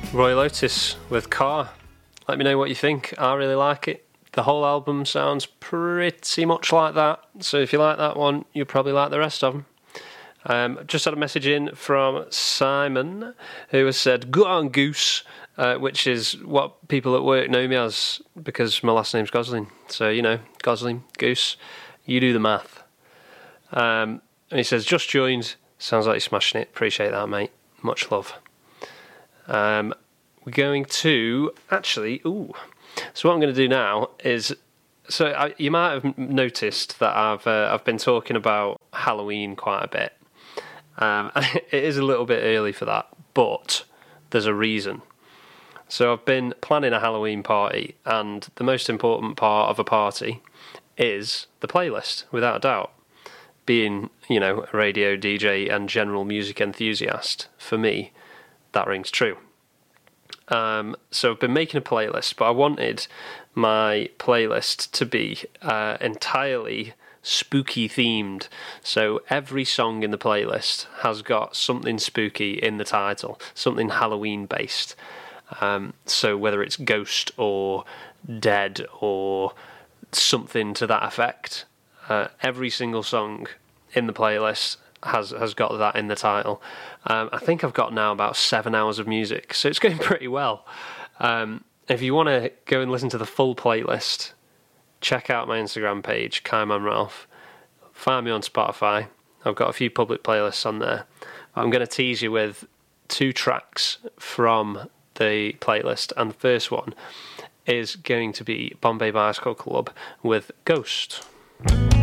Roy Lotus with Car. Let me know what you think. I really like it. The whole album sounds pretty much like that. So if you like that one, you'll probably like the rest of them. Just had a message in from Simon, who has said, "Go on, Goose," which is what people at work know me as, because my last name's Gosling. So, you know, Gosling, Goose, you do the math. And he says, "Just joined. Sounds like you're smashing it. Appreciate that, mate. Much love." We're going to actually. So what I'm going to do now is, you might have noticed that I've been talking about Halloween quite a bit. It is a little bit early for that, but there's a reason. So I've been planning a Halloween party, and the most important part of a party is the playlist, without a doubt. Being, you know, a radio DJ and general music enthusiast, for me, that rings true. So I've been making a playlist, but I wanted my playlist to be entirely spooky themed. So every song in the playlist has got something spooky in the title, something Halloween based. So whether it's ghost or dead or something to that effect, every single song in the playlist has got that in the title. I think I've got now about 7 hours of music, so it's going pretty well. If you want to go and listen to the full playlist, check out my Instagram page, Kaiman Ralph. Find me on Spotify. I've got a few public playlists on there. I'm going to tease you with 2 tracks from the playlist, and the first one is going to be Bombay Bicycle Club with Ghost.